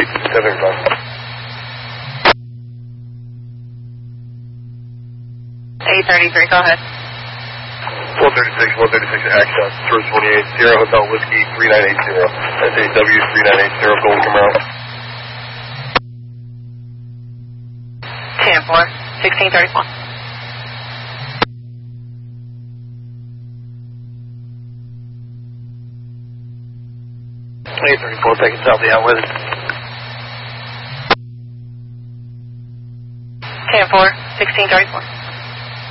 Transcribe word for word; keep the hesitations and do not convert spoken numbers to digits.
eight, seven five. eight thirty-three, go ahead. one thirty-six, one thirty-six, Axon, Tourist twenty-eight, Sierra Hotel Whiskey three nine eight zero, S A W three nine eight zero, Golden Camaro. ten four, sixteen thirty-one. eight thirty-four, taking south the out with it. ten four, sixteen thirty-four.